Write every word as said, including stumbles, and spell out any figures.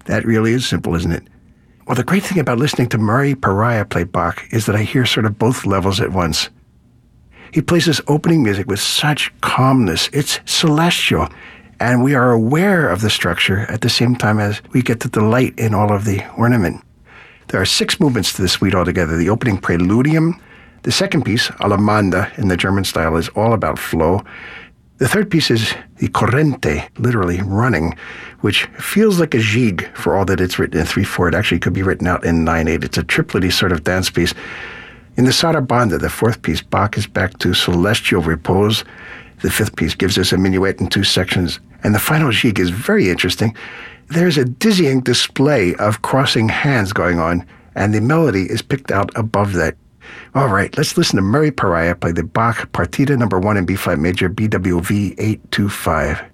That really is simple, isn't it? Well, the great thing about listening to Murray Pariah play Bach is that I hear sort of both levels at once. He plays this opening music with such calmness. It's celestial, and we are aware of the structure at the same time as we get to delight in all of the ornament. There are six movements to the suite altogether. The opening preludium, the second piece, Allemande in the German style, is all about flow. The third piece is the corrente, literally running, which feels like a gigue for all that it's written in three four. It actually could be written out in nine eight. It's a triplety sort of dance piece. In the Sarabande, the fourth piece, Bach is back to celestial repose. The fifth piece gives us a minuet in two sections. And the final gigue is very interesting. There's a dizzying display of crossing hands going on, and the melody is picked out above that. All right, let's listen to Murray Pariah play the Bach Partita number one in B-flat major, B W V eight two five.